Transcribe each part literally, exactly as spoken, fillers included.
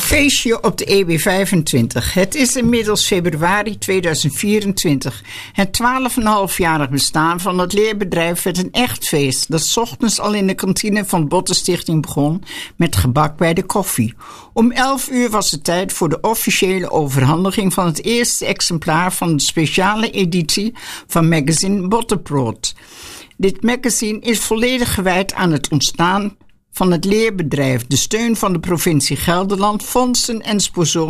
Feestje op de E B vijfentwintig. Het is inmiddels februari tweeduizend vierentwintig. Het twaalf en een halfjarig bestaan van het leerbedrijf werd een echt feest dat 's ochtends al in de kantine van Bottenstichting begon met gebak bij de koffie. Om elf uur was het tijd voor de officiële overhandiging van het eerste exemplaar van de speciale editie van magazine Bottenbrood. Dit magazine is volledig gewijd aan het ontstaan van het leerbedrijf, de steun van de provincie Gelderland, fondsen en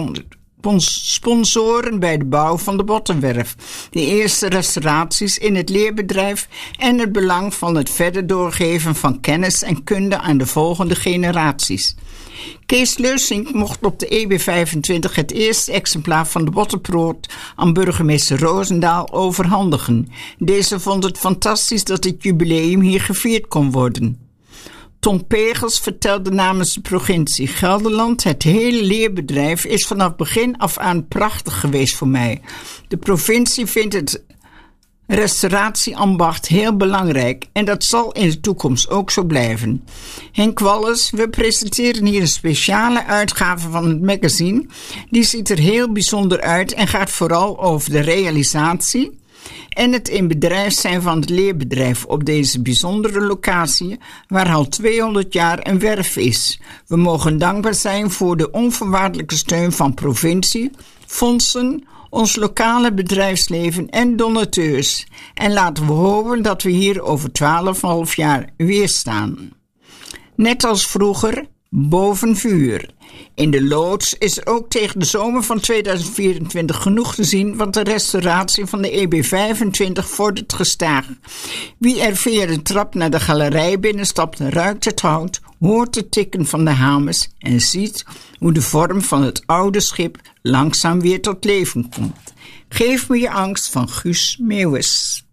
sponsoren bij de bouw van de Bottenwerf, de eerste restauraties in het leerbedrijf en het belang van het verder doorgeven van kennis en kunde aan de volgende generaties. Kees Leusink mocht op de E B vijfentwintig het eerste exemplaar van de Bottenbrood aan burgemeester Roosendaal overhandigen. Deze vond het fantastisch dat het jubileum hier gevierd kon worden. Ton Pegels vertelde namens de provincie Gelderland: het hele leerbedrijf is vanaf begin af aan prachtig geweest voor mij. De provincie vindt het restauratieambacht heel belangrijk en dat zal in de toekomst ook zo blijven. Henk Wallis, we presenteren hier een speciale uitgave van het magazine. Die ziet er heel bijzonder uit en gaat vooral over de realisatie en het in bedrijf zijn van het leerbedrijf op deze bijzondere locatie waar al tweehonderd jaar een werf is. We mogen dankbaar zijn voor de onvoorwaardelijke steun van provincie, fondsen, ons lokale bedrijfsleven en donateurs. En laten we hopen dat we hier over twaalf en een half jaar weer staan. Net als vroeger, boven vuur. In de loods is er ook tegen de zomer van tweeduizend vierentwintig genoeg te zien, want de restauratie van de E B vijfentwintig vordert gestaag. Wie er via de trap naar de galerij binnenstapt, ruikt het hout, hoort het tikken van de hamers en ziet hoe de vorm van het oude schip langzaam weer tot leven komt. Geef me je angst van Guus Meeuwis.